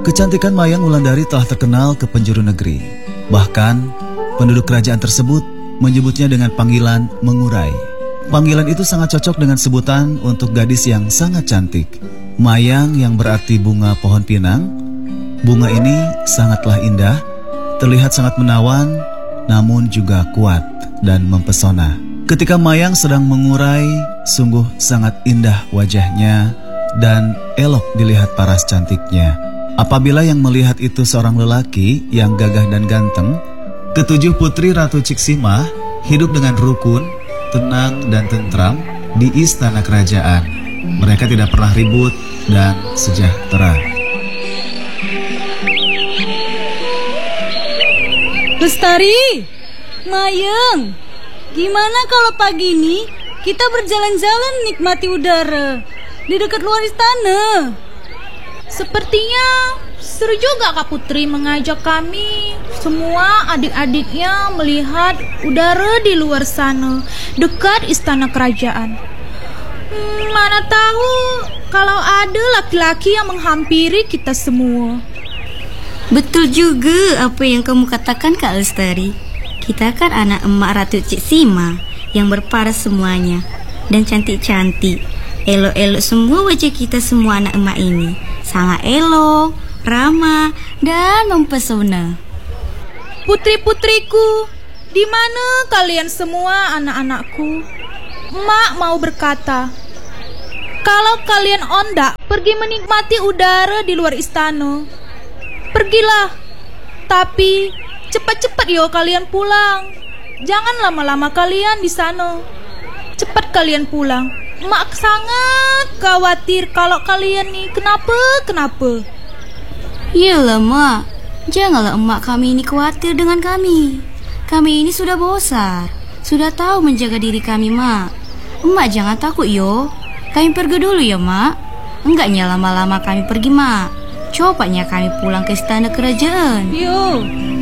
Kecantikan Mayang Wulandari telah terkenal ke penjuru negeri. Bahkan, penduduk kerajaan tersebut menyebutnya dengan panggilan Mengurai. Panggilan itu sangat cocok dengan sebutan untuk gadis yang sangat cantik. Mayang yang berarti bunga pohon pinang. Bunga ini sangatlah indah, terlihat sangat menawan, namun juga kuat dan mempesona. Ketika Mayang sedang mengurai, sungguh sangat indah wajahnya dan elok dilihat paras cantiknya. Apabila yang melihat itu seorang lelaki yang gagah dan ganteng, ketujuh putri Ratu Ciksima hidup dengan rukun, tenang dan tentram di istana kerajaan. Mereka tidak pernah ribut dan sejahtera. Lestari, Mayang, gimana kalau pagi ini kita berjalan-jalan nikmati udara di dekat luar istana? Sepertinya seru juga Kak Putri mengajak kami semua adik-adiknya melihat udara di luar sana, dekat istana kerajaan. Mana tahu kalau ada laki-laki yang menghampiri kita semua. Betul juga apa yang kamu katakan Kak Lestari. Kita kan anak emak Ratu Ciksima yang berparas semuanya dan cantik-cantik. Elok-elok semua wajah kita semua anak emak ini. Sangat elok, ramah, dan mempesona. Putri-putriku, di mana kalian semua anak-anakku? Emak mau berkata, kalau kalian ondak pergi menikmati udara di luar istana, pergilah. Tapi cepat-cepat yo kalian pulang. Jangan lama-lama kalian di sana. Cepat kalian pulang. Emak sangat khawatir kalau kalian nih kenapa. Yalah mak, janganlah emak kami ini khawatir dengan kami. Kami ini sudah besar, sudah tahu menjaga diri kami mak. Emak jangan takut yo. Kami pergi dulu ya mak. Enggaknya lama-lama kami pergi mak. Cepatnya kami pulang ke istana kerajaan. Yo,